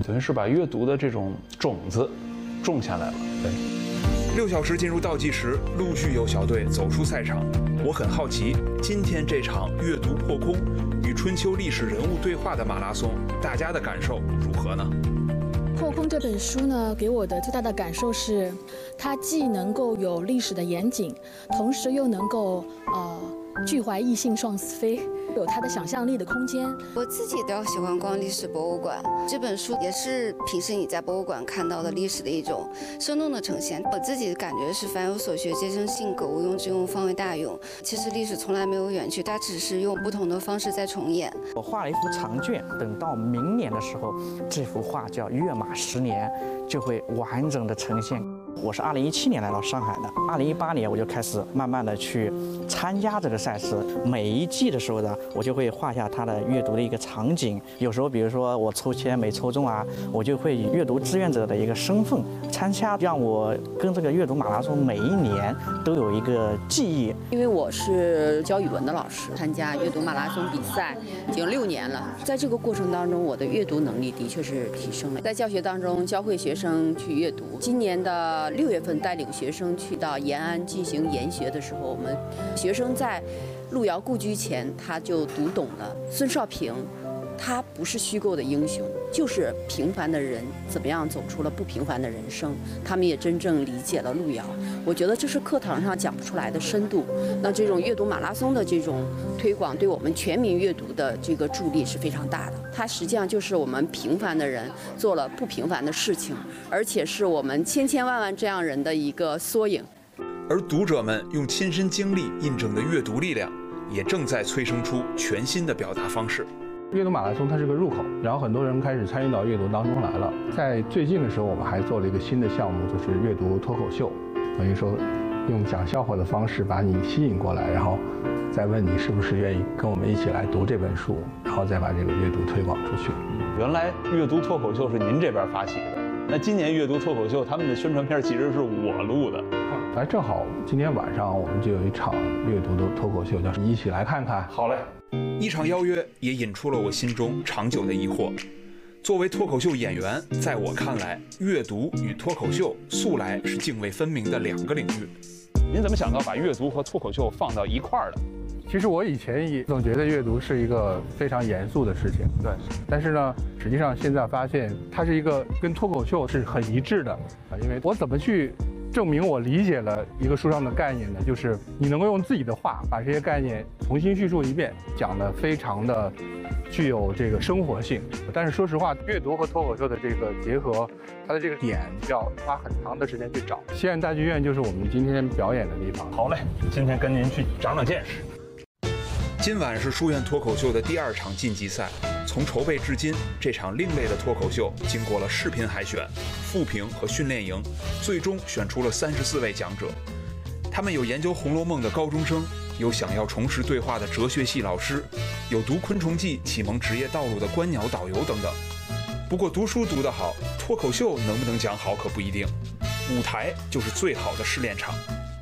等于是把阅读的这种种子种下来了。对 ，6小时进入倒计时，陆续有小队走出赛场。我很好奇，今天这场阅读破空与春秋历史人物对话的马拉松，大家的感受如何呢？ 破空这本书呢，给我的最大的感受是，它既能够有历史的严谨，同时又能够拒怀异性双思飞，有它的想象力的空间。 我自己比较喜欢逛历史博物馆，这本书也是平时你在博物馆看到的历史的一种生动的呈现。我自己的感觉是，凡有所学，皆生性格，无用之用，方为大用。其实历史从来没有远去，它只是用不同的方式在重演。 我画了一幅长卷，等到明年的时候，这幅画叫《跃马10年》，就会完整的呈现。我是2017年来到上海的，2018年我就开始慢慢的去参加这个赛事。每一季的时候呢，我就会画下它的阅读的一个场景。有时候，比如说我抽签没抽中啊，我就会以阅读志愿者的一个身份参加，让我跟这个阅读马拉松每一年都有一个记忆。 因为我是教语文的老师，参加阅读马拉松比赛已经6年了。在这个过程当中，我的阅读能力的确是提升了。在教学当中教会学生去阅读。今年的6月份带领学生去到延安进行研学的时候，我们学生在路遥故居前，他就读懂了孙少平，他不是虚构的英雄，就是平凡的人怎么样走出了不平凡的人生。他们也真正理解了路遥。我觉得这是课堂上讲不出来的深度。那这种阅读马拉松的这种推广，对我们全民阅读的这个助力是非常大的。它实际上就是我们平凡的人做了不平凡的事情，而且是我们千千万万这样人的一个缩影。 而读者们用亲身经历印证的阅读力量，也正在催生出全新的表达方式。 阅读马拉松它是个入口，然后很多人开始参与到阅读当中来了。在最近的时候，我们还做了一个新的项目，就是阅读脱口秀，等于说用讲笑话的方式把你吸引过来，然后再问你是不是愿意跟我们一起来读这本书，然后再把这个阅读推广出去。 原来阅读脱口秀是您这边发起的，那今年阅读脱口秀他们的宣传片其实是我录的。 哎，正好今天晚上我们就有一场阅读的脱口秀，叫“一起来看看”。 好嘞。 一场邀约也引出了我心中长久的疑惑。作为脱口秀演员，在我看来，阅读与脱口秀素来是泾渭分明的2个领域。 您怎么想到把阅读和脱口秀放到一块儿的？ 其实我以前也总觉得阅读是一个非常严肃的事情，对。但是呢，实际上现在发现它是一个跟脱口秀是很一致的啊，因为我怎么去证明我理解了一个书上的概念呢？就是你能够用自己的话把这些概念重新叙述一遍，讲得非常的具有这个生活性。但是说实话，阅读和脱口秀的这个结合，它的这个点要花很长的时间去找。西安大剧院就是我们今天表演的地方。 好嘞，今天跟您去长长见识。 今晚是书院脱口秀的第2场晋级赛。从筹备至今，这场另类的脱口秀经过了视频海选、复评和训练营，最终选出了34位讲者。他们有研究《红楼梦》的高中生，有想要重拾对话的哲学系老师，有读《昆虫记》启蒙职业道路的观鸟导游等等。不过读书读得好，脱口秀能不能讲好可不一定。舞台就是最好的试炼场。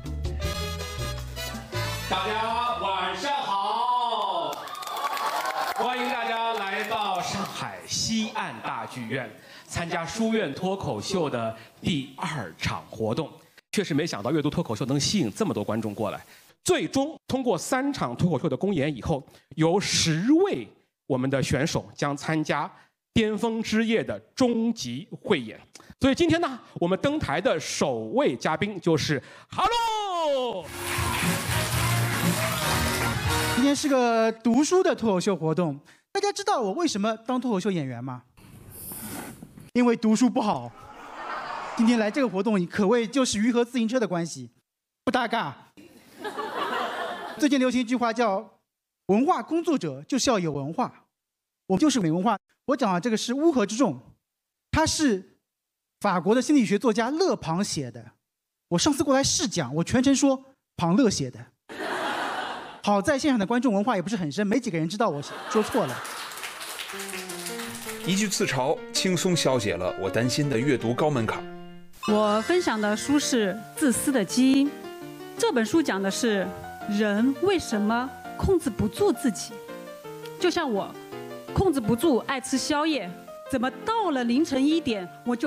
大家晚上好，欢迎大家来到上海西岸大剧院参加书院脱口秀的第2场活动。确实没想到阅读脱口秀能吸引这么多观众过来。最终通过3场脱口秀的公演以后，有10位我们的选手将参加巅峰之夜的终极汇演。所以今天呢，我们登台的首位嘉宾就是哈喽。 今天是个读书的脱口秀活动。大家知道我为什么当脱口秀演员吗？因为读书不好。今天来这个活动可谓就是鱼和自行车的关系，不搭嘎。最近流行一句话叫“文化工作者就是要有文化”，我就是没文化。我讲的这个是乌合之众，他是法国的心理学作家勒庞写的。我上次过来试讲，我全程说庞勒写的。好在现场的观众文化也不是很深，没几个人知道我说错了。 一句自嘲，轻松消解了我担心的阅读高门槛。 我分享的书是《自私的基因》，这本书讲的是人为什么控制不住自己。就像我控制不住爱吃宵夜， 怎么到了凌晨1点我就